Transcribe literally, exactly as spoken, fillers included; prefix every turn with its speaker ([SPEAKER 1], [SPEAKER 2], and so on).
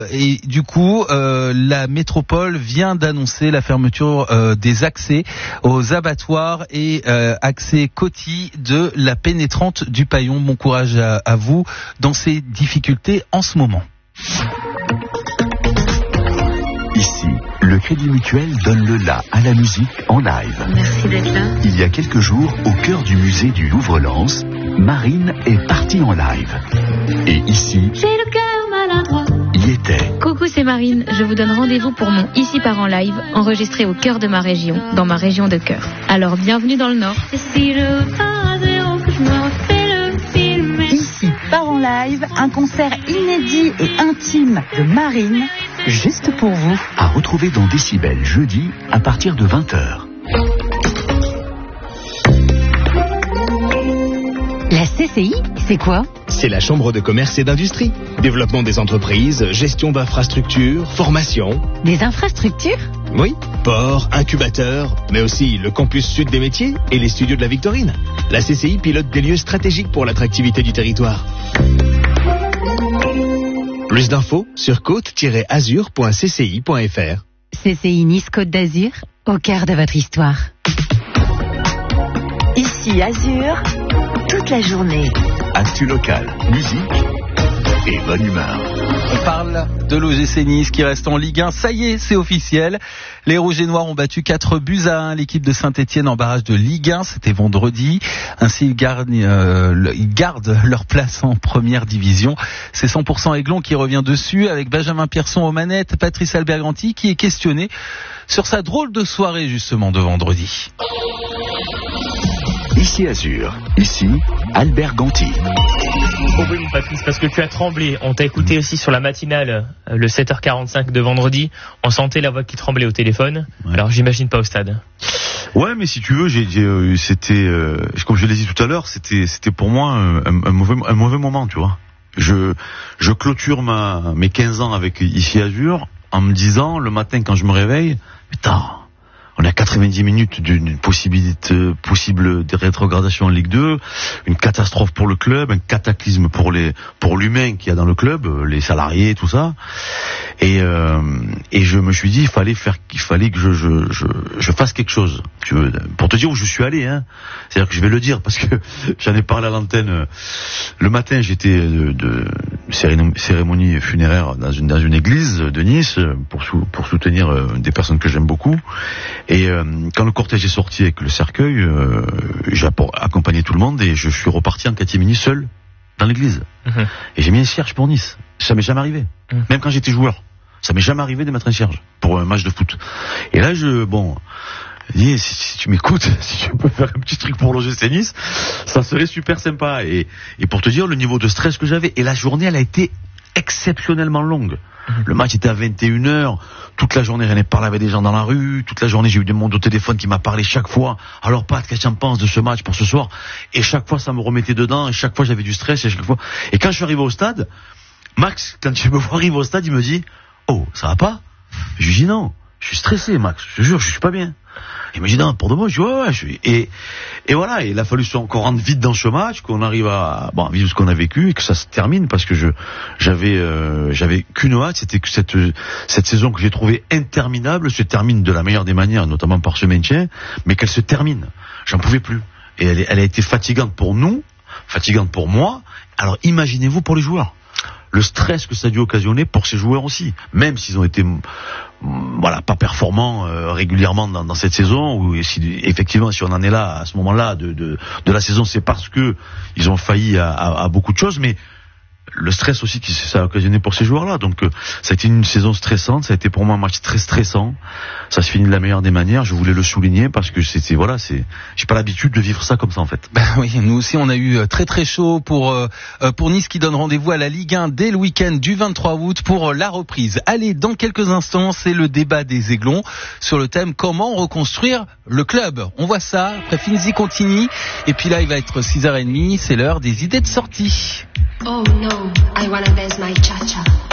[SPEAKER 1] Et du coup, euh, la métropole vient d'annoncer la fermeture euh, des accès aux abattoirs et euh, accès Coty de la pénétrante du Paillon. Bon courage à, à vous dans ces difficultés en ce moment.
[SPEAKER 2] Ici, le Crédit Mutuel donne le la à la musique en live.
[SPEAKER 3] Merci d'être là.
[SPEAKER 2] Il y a quelques jours, au cœur du musée du Louvre-Lens, Marine est partie en live. Et ici,
[SPEAKER 3] j'ai le cœur maladroit.
[SPEAKER 2] Y était.
[SPEAKER 3] Coucou, c'est Marine. Je vous donne rendez-vous pour mon Ici part en live, enregistré au cœur de ma région, dans ma région de cœur. Alors, bienvenue dans le Nord.
[SPEAKER 4] Ici part en live, un concert inédit et intime de Marine, juste pour vous.
[SPEAKER 2] À retrouver dans Décibel jeudi à partir de vingt heures.
[SPEAKER 5] La C C I, c'est quoi ?
[SPEAKER 6] C'est la Chambre de commerce et d'industrie. Développement des entreprises, gestion d'infrastructures, formation.
[SPEAKER 5] Des infrastructures ?
[SPEAKER 6] Oui, port, incubateur, mais aussi le campus sud des métiers et les studios de la Victorine. La C C I pilote des lieux stratégiques pour l'attractivité du territoire. Plus d'infos sur côte tiret azur point c c i point f r.
[SPEAKER 5] C C I Nice Côte d'Azur, au cœur de votre histoire.
[SPEAKER 4] Ici Azur, toute la journée.
[SPEAKER 2] Actu local, musique et bonne humeur.
[SPEAKER 1] On parle de l'O G C Nice qui reste en Ligue un. Ça y est, c'est officiel. Les Rouges et Noirs ont battu quatre buts à un l'équipe de Saint-Etienne en barrage de Ligue un. C'était vendredi. Ainsi, ils gardent, euh, ils gardent leur place en première division. C'est cent pour cent Aiglon qui revient dessus avec Benjamin Pierson aux manettes, Patrice Alberganti qui est questionné sur sa drôle de soirée justement de vendredi.
[SPEAKER 2] Ici Azur, ici Albert Ganti.
[SPEAKER 7] Oh oui, Patrice, parce que tu as tremblé. On t'a écouté aussi sur la matinale, le sept heures quarante-cinq de vendredi. On sentait la voix qui tremblait au téléphone. Ouais. Alors j'imagine pas au stade.
[SPEAKER 8] Ouais, mais si tu veux, j'ai, j'ai, euh, c'était, euh, comme je l'ai dit tout à l'heure, c'était, c'était pour moi un, un, mauvais, un mauvais moment, tu vois. Je, je clôture ma, mes quinze ans avec Ici Azur en me disant le matin quand je me réveille, putain. On est à quatre-vingt-dix minutes d'une possibilité possible de rétrogradation en Ligue deux, une catastrophe pour le club, un cataclysme pour les pour l'humain qu'il y a dans le club, les salariés, tout ça. Et euh, et je me suis dit il fallait faire qu'il fallait que je je je je fasse quelque chose. Tu veux, pour te dire où je suis allé, hein. C'est-à-dire que je vais le dire parce que j'en ai parlé à l'antenne le matin. J'étais de, de cérémonie funéraire dans une dans une église de Nice pour sou, pour soutenir des personnes que j'aime beaucoup. Et euh, quand le cortège est sorti avec le cercueil, euh, j'ai accompagné tout le monde et je suis reparti en catimini seul dans l'église. Mmh. Et j'ai mis un cierge pour Nice. Ça m'est jamais arrivé. Mmh. Même quand j'étais joueur, ça m'est jamais arrivé de mettre un cierge pour un match de foot. Et là, je bon, dis, si, si tu m'écoutes, si tu peux faire un petit truc pour l'O G C Nice, ça serait super sympa. Et, et pour te dire le niveau de stress que j'avais. Et la journée, elle a été exceptionnellement longue. Le match était à vingt et une heures. Toute la journée, j'en ai parlé avec des gens dans la rue. Toute la journée, j'ai eu des monde au téléphone qui m'a parlé chaque fois. Alors, Pat, qu'est-ce que tu en penses de ce match pour ce soir? Et chaque fois, ça me remettait dedans. Et chaque fois, j'avais du stress. Et chaque fois. Et quand je suis arrivé au stade, Max, quand il me voit arriver au stade, il me dit, oh, ça va pas? Je lui dis non. Je suis stressé, Max. Je te jure, je suis pas bien. Il me dit non, pour de moi, je dis ouais, ouais. Je suis... Et, et voilà, il a fallu qu'on rentre vite dans ce match, qu'on arrive à, bon, à vivre ce qu'on a vécu et que ça se termine parce que je, j'avais, euh, j'avais qu'une hâte, c'était que cette, cette saison que j'ai trouvée interminable se termine de la meilleure des manières, notamment par ce maintien, mais qu'elle se termine. J'en pouvais plus. Et elle, elle a été fatigante pour nous, fatigante pour moi. Alors imaginez-vous pour les joueurs. Le stress que ça a dû occasionner pour ces joueurs aussi, même s'ils ont été voilà pas performants euh, régulièrement dans, dans cette saison, ou si, effectivement si on en est là à ce moment-là de, de, de la saison, c'est parce que ils ont failli à, à, à beaucoup de choses, mais le stress aussi que ça a occasionné pour ces joueurs-là. Donc euh, ça a été une saison stressante, ça a été pour moi un match très stressant. Ça se finit de la meilleure des manières. Je voulais le souligner parce que c'était voilà, c'est j'ai pas l'habitude de vivre ça comme ça en fait.
[SPEAKER 1] Ben oui, nous aussi on a eu très très chaud pour euh, pour Nice qui donne rendez-vous à la Ligue un dès le week-end du vingt-trois août pour la reprise. Allez, dans quelques instants, c'est le débat des Aiglons sur le thème comment reconstruire le club. On voit ça après Finzi Contini et puis là il va être six heures trente, c'est l'heure des idées de sortie.
[SPEAKER 9] Oh no, I wanna dance my cha-cha.